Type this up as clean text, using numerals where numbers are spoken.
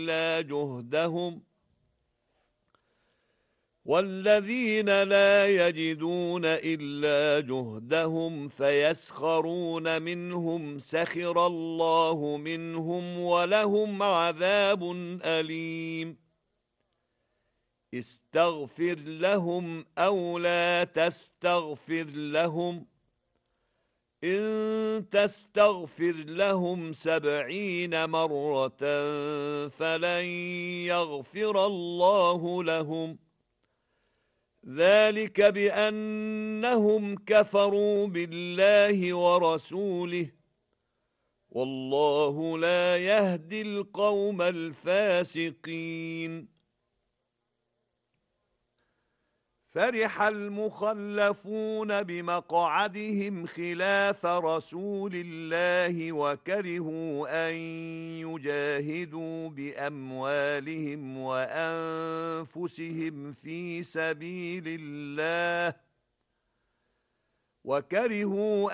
إلا جهدهم والذين لا يجدون إلا جهدهم فيسخرون منهم سخر الله منهم ولهم عذاب أليم استغفر لهم أو لا تستغفر لهم إن تستغفر لهم 70 مرة فلن يغفر الله لهم ذلك بأنهم كفروا بالله ورسوله والله لا يهدي القوم الفاسقين فرح المخلفون بمقعدهم خلاف رسول الله وكرهوا أن يجاهدوا بأموالهم وأنفسهم في سبيل الله